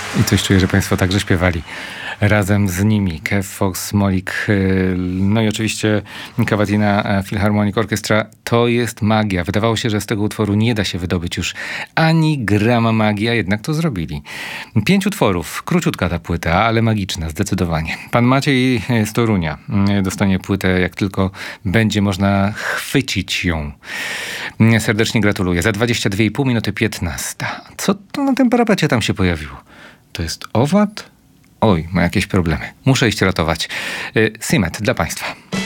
I coś czuję, że Państwo także śpiewali razem z nimi. Kev Fox, Smolik, no i oczywiście Cavatina Philharmonic Orchestra. To jest magia. Wydawało się, że z tego utworu nie da się wydobyć już ani grama magii, a jednak to zrobili. 5 utworów. Króciutka ta płyta, ale magiczna, zdecydowanie. Pan Maciej z Torunia dostanie płytę, jak tylko będzie można chwycić ją. Serdecznie gratuluję. Za 22,5 minuty 15. Co to na tym parapecie tam się pojawiło? To jest owad? Oj, ma jakieś problemy. Muszę iść ratować. Simet dla Państwa.